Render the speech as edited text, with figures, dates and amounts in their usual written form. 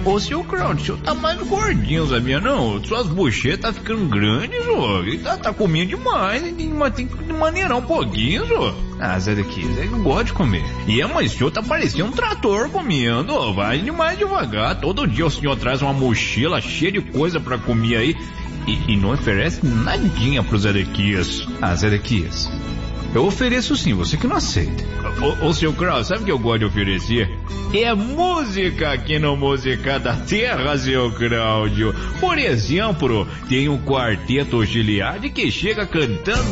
Ô, seu Claudio, o senhor tá mais gordinho, sabia não? Suas bochechas tá ficando grandes, ô. E tá comendo demais, tem que maneirar um pouquinho, ô. Ah, Zé daqui, eu gosto de comer. Mas o senhor tá parecendo um trator comendo, ó. Vai mais devagar. Todo dia o senhor traz uma mochila cheia de coisa pra comer aí e não oferece nadinha pro Zé Dequias. Ah, Zé Dequias, eu ofereço sim, você que não aceita. Ô, seu Kraus, sabe o que eu gosto de oferecer? É música aqui no Música da Terra, seu Cláudio. Por exemplo, tem um quarteto Giliardi que chega cantando